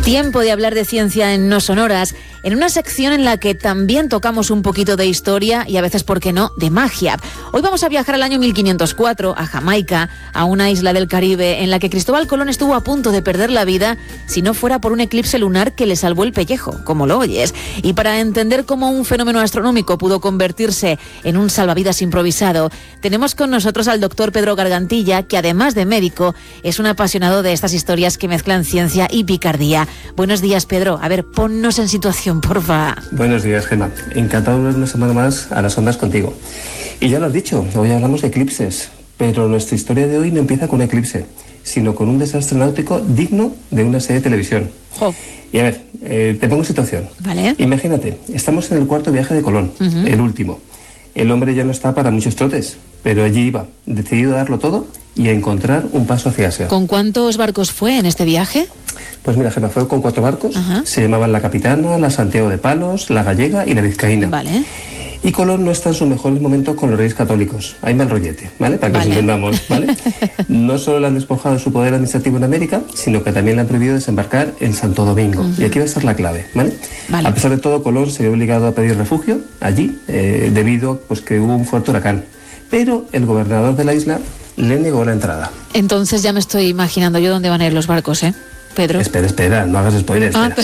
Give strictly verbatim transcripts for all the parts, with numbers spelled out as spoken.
Tiempo de hablar de ciencia en No Sonoras, en una sección en la que también tocamos un poquito de historia y a veces, ¿por qué no?, de magia. Hoy vamos a viajar al año mil quinientos cuatro, a Jamaica, a una isla del Caribe en la que Cristóbal Colón estuvo a punto de perder la vida si no fuera por un eclipse lunar que le salvó el pellejo, como lo oyes. Y para entender cómo un fenómeno astronómico pudo convertirse en un salvavidas improvisado, tenemos con nosotros al doctor Pedro Gargantilla, que además de médico, es un apasionado de estas historias que mezclan ciencia y picardía. Buenos días, Pedro. A ver, ponnos en situación, porfa. Buenos días, Gemma. Encantado de volver una semana más a las ondas contigo. Y ya lo has dicho, hoy hablamos de eclipses, pero nuestra historia de hoy no empieza con un eclipse, sino con un desastre náutico digno de una serie de televisión. Jo. Y a ver, eh, te pongo situación. Vale. Imagínate, estamos en el cuarto viaje de Colón, uh-huh. el último. El hombre ya no está para muchos trotes, pero allí iba, decidido a darlo todo y a encontrar un paso hacia Asia. ¿Con cuántos barcos fue en este viaje? Pues mira, Gemma, fue con cuatro barcos. Uh-huh. Se llamaban la Capitana, la Santiago de Palos, la Gallega y la Vizcaína. Vale. Y Colón no está en sus mejores momentos con los reyes católicos. Hay mal rollete, ¿vale? Para que vale. nos entendamos, ¿vale? No solo le han despojado de su poder administrativo en América, sino que también le han prohibido desembarcar en Santo Domingo. Uh-huh. Y aquí va a estar la clave, ¿vale? Vale. A pesar de todo, Colón se vio obligado a pedir refugio allí, eh, debido pues que hubo un fuerte huracán. Pero el gobernador de la isla le negó la entrada. Entonces ya me estoy imaginando yo dónde van a ir los barcos, ¿eh? Pedro. Espera, espera, no hagas spoilers. Ah.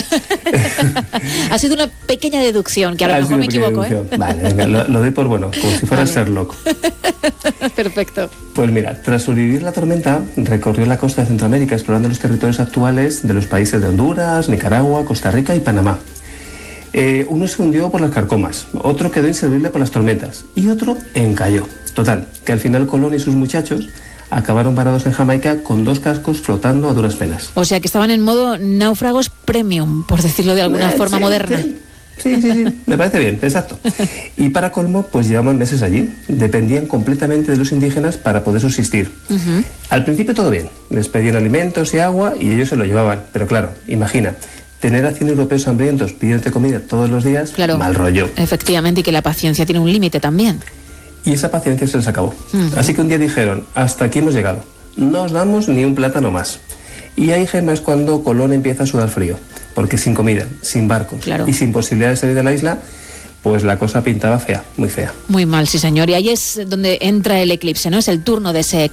Ha sido una pequeña deducción, que a lo mejor me equivoco, ¿eh? Vale, venga, lo, lo doy por bueno, como si fuera vale. Sherlock. Perfecto. Pues mira, tras sobrevivir la tormenta, recorrió la costa de Centroamérica explorando los territorios actuales de los países de Honduras, Nicaragua, Costa Rica y Panamá. Eh, uno se hundió por las carcomas, otro quedó inservible por las tormentas y otro encalló. Total, que al final Colón y sus muchachos acabaron varados en Jamaica con dos cascos flotando a duras penas. O sea que estaban en modo náufragos premium, por decirlo de alguna eh, forma sí, moderna. Sí, sí, sí, me parece bien, exacto. Y para colmo, pues llevaban meses allí. Dependían completamente de los indígenas para poder subsistir. Uh-huh. Al principio todo bien, les pedían alimentos y agua y ellos se lo llevaban. Pero claro, imagina, tener a cien europeos hambrientos pidiéndote comida todos los días, claro, mal rollo. Efectivamente, y que la paciencia tiene un límite también. Y esa paciencia se les acabó. Uh-huh. Así que un día dijeron, hasta aquí hemos llegado, no os damos ni un plátano más. Y ahí, Gemma, es cuando Colón empieza a sudar frío, porque sin comida, sin barcos, claro, y sin posibilidad de salir de la isla, pues la cosa pintaba fea, muy fea. Muy mal, sí señor, y ahí es donde entra el eclipse, ¿no? Es el turno de ese